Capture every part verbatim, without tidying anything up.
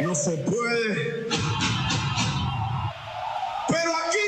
no se puede. Pero aquí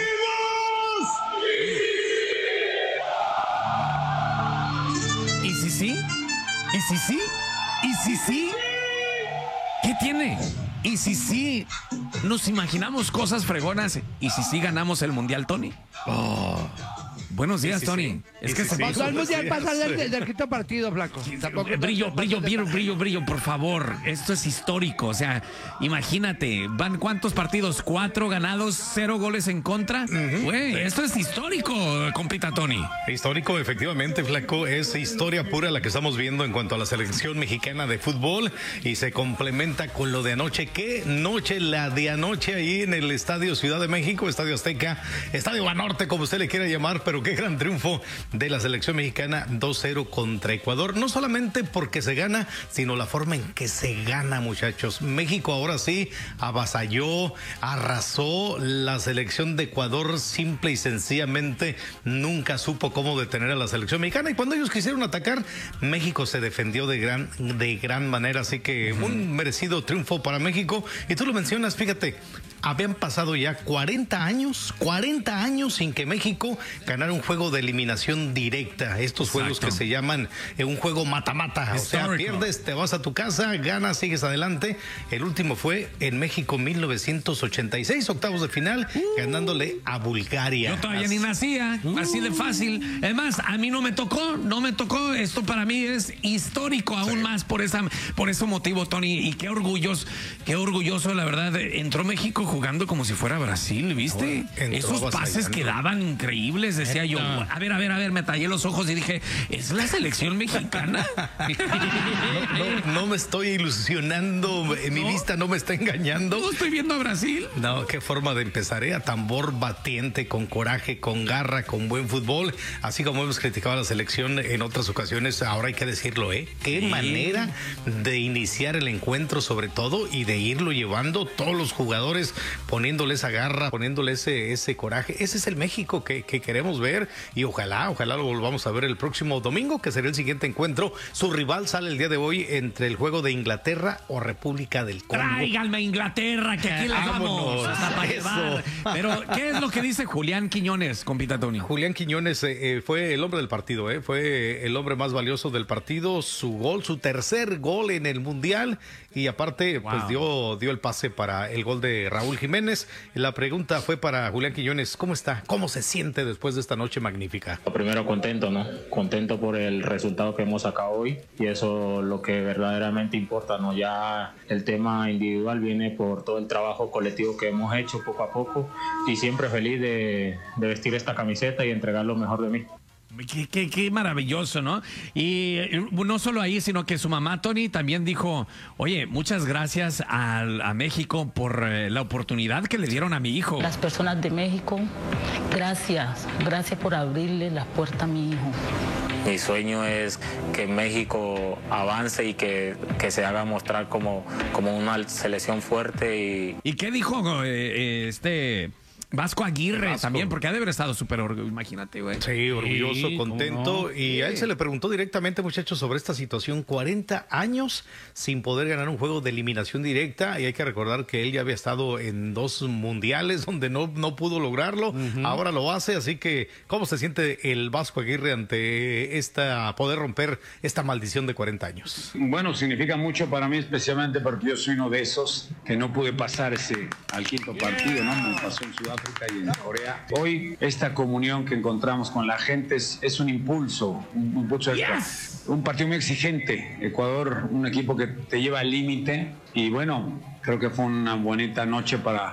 seguimos. ¿Y si sí? ¿Y si sí? ¿Y si sí? ¿Qué tiene? ¿Y si sí? Nos imaginamos cosas fregonas. ¿Y si sí ganamos el Mundial, Tony? Oh. Buenos días, sí, sí, Tony. Sí. Es sí, que sí, se sí. pasó al mundial pasar del, del, del quinto partido, flaco. Tampoco brillo, brillo, brillo, brillo, brillo, por favor. Esto es histórico. O sea, imagínate, ¿van cuántos partidos? ¿Cuatro ganados, cero goles en contra? Güey, uh-huh. sí. Esto es histórico, compita Tony. Histórico, efectivamente, flaco. Es historia pura la que estamos viendo en cuanto a la selección mexicana de fútbol y se complementa con lo de anoche. ¿Qué noche? La de anoche ahí en el Estadio Ciudad de México, Estadio Azteca, Estadio Banorte, como usted le quiera llamar, pero qué gran triunfo de la selección mexicana dos cero contra Ecuador. No solamente porque se gana, sino la forma en que se gana, muchachos. México ahora sí avasalló, arrasó. La selección de Ecuador simple y sencillamente nunca supo cómo detener a la selección mexicana. Y cuando ellos quisieron atacar, México se defendió de gran, de gran manera. Así que uh-huh. un merecido triunfo para México. Y tú lo mencionas, fíjate, habían pasado ya cuarenta años, cuarenta años sin que México ganara un juego de eliminación directa. Estos Exacto. juegos que se llaman eh, un juego mata-mata. O sea, pierdes, te vas a tu casa, ganas, sigues adelante. El último fue en México mil novecientos ochenta y seis, octavos de final, uh, ganándole a Bulgaria. Yo todavía así. ni nacía, uh. así de fácil. Es más, a mí no me tocó, no me tocó. Esto para mí es histórico aún sí. más por esa, por ese motivo, Tony. Y qué orgulloso, qué orgulloso, la verdad. Entró México jugando como si fuera Brasil, ¿viste? Oh, Esos pases que daban increíbles, decía yo. A ver, a ver, a ver, me tallé los ojos y dije, ¿es la selección mexicana? no, no, no me estoy ilusionando, mi ¿No? vista no me está engañando. ¿No estoy viendo a Brasil? No, qué forma de empezar, ¿eh? A tambor batiente, con coraje, con garra, con buen fútbol. Así como hemos criticado a la selección en otras ocasiones, ahora hay que decirlo, ¿eh? Qué sí. manera de iniciar el encuentro, sobre todo, y de irlo llevando todos los jugadores, poniéndole esa garra, poniéndole ese, ese coraje. Ese es el México que, que queremos ver y ojalá, ojalá lo volvamos a ver el próximo domingo, que será el siguiente encuentro. Su rival sale el día de hoy entre el juego de Inglaterra o República del Congo. Tráiganme Inglaterra, que aquí les vamos. Hasta para llevar. Pero, ¿qué es lo que dice Julián Quiñones, compita Tony? Julián Quiñones eh, fue el hombre del partido, eh, fue el hombre más valioso del partido. Su gol, su tercer gol en el Mundial y aparte, wow. pues dio, dio el pase para el gol de Raúl Jiménez. La pregunta fue para Julián Quiñones, ¿cómo está? ¿Cómo se siente después de esta noche magnífica? Primero contento, ¿no? Contento por el resultado que hemos sacado hoy y eso es lo que verdaderamente importa, ¿no? Ya el tema individual viene por todo el trabajo colectivo que hemos hecho poco a poco y siempre feliz de, de vestir esta camiseta y entregar lo mejor de mí. Qué, qué, qué maravilloso, ¿no? Y no solo ahí, sino que su mamá, Tony, también dijo, oye, muchas gracias a, a México por eh, la oportunidad que le dieron a mi hijo. Las personas de México, gracias, gracias por abrirle la puerta a mi hijo. Mi sueño es que México avance y que, que se haga mostrar como, como una selección fuerte. ¿Y, ¿Y qué dijo eh, este... Vasco Aguirre Vasco. también, porque ha de haber estado súper orgulloso, imagínate, güey. Sí, orgulloso, sí, contento. No. Y a él sí. se le preguntó directamente, muchachos, sobre esta situación. cuarenta años sin poder ganar un juego de eliminación directa. Y hay que recordar que él ya había estado en dos mundiales donde no, no pudo lograrlo. Uh-huh. Ahora lo hace, así que, ¿cómo se siente el Vasco Aguirre ante esta, poder romper esta maldición de cuarenta años? Bueno, significa mucho para mí, especialmente porque yo soy uno de esos que no pude pasar ese al quinto yeah. partido, ¿no? Me pasó en Sudáfrica y en Corea. Hoy esta comunión que encontramos con la gente es, es un impulso, un impulso yes. un partido muy exigente. Ecuador, un equipo que te lleva al límite y bueno, creo que fue una bonita noche para